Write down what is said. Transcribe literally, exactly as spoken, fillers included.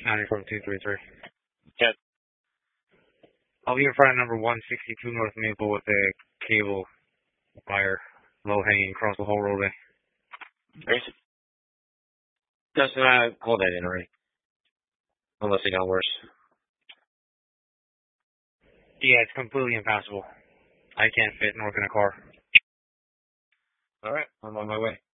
ninety-four two three three. Yeah. I'll be in front of number one sixty-two North Maple with a cable wire low hanging across the whole roadway. Great. Doesn't uh, hold that in already. Unless it got worse. Yeah, it's completely impassable. I can't fit north in a car. All right, I'm on my way.